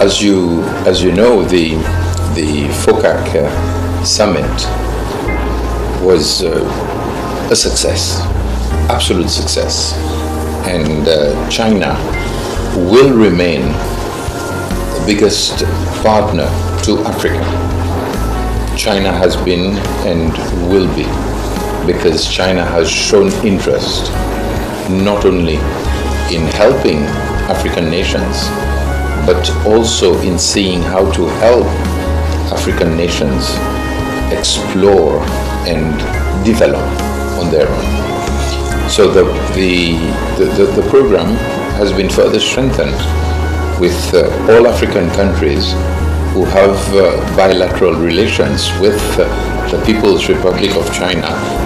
As you know, the FOCAC summit was a success, absolute success, and China will remain the biggest partner to Africa. China has been and will be, because China has shown interest not only in helping African nations, but also in seeing how to help African nations explore and develop on their own. So the program has been further strengthened with all African countries who have bilateral relations with the People's Republic of China